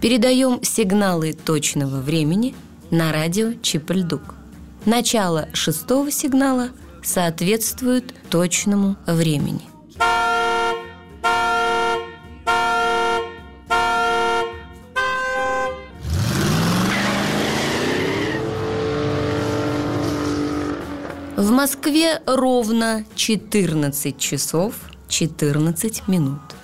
Передаем сигналы точного времени на радио Чип-Ль-Дук. Начало 6-го сигнала соответствует точному времени. В Москве ровно 14 часов 14 минут.